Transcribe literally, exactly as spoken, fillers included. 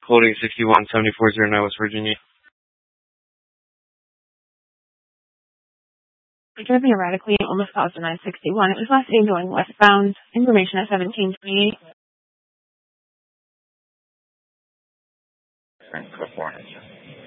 Holding sixty-one seventy-four oh nine West Virginia. Driving erratically almost caused a nine sixty-one. It was last seen going westbound. Information at seventeen twenty-eight. California.